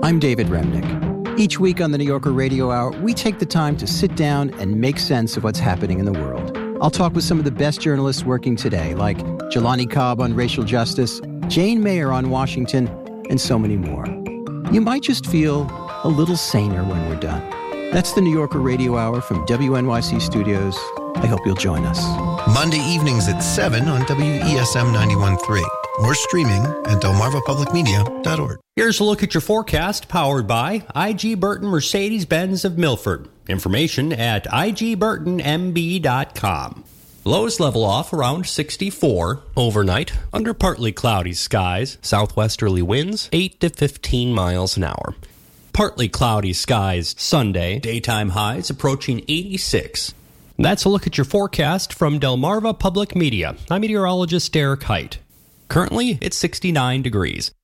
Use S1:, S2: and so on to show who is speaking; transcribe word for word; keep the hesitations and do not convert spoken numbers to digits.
S1: I'm David Remnick. Each week on the New Yorker Radio Hour, we take the time to sit down and make sense of what's happening in the world. I'll talk with some of the best journalists working today, like Jelani Cobb on racial justice, Jane Mayer on Washington, and so many more. You might just feel a little saner when we're done. That's the New Yorker Radio Hour from W N Y C Studios. I hope you'll join us.
S2: Monday evenings at seven on W E S M ninety-one point three. Or streaming at delmarva public media dot org.
S3: Here's a look at your forecast, powered by I G. Burton Mercedes-Benz of Milford. Information at I G burton M B dot com. Lows level off around sixty-four. Overnight, under partly cloudy skies, southwesterly winds eight to fifteen miles an hour. Partly cloudy skies Sunday, daytime highs approaching eighty-six. That's a look at your forecast from Delmarva Public Media. I'm meteorologist Derek Height. Currently, it's sixty-nine degrees.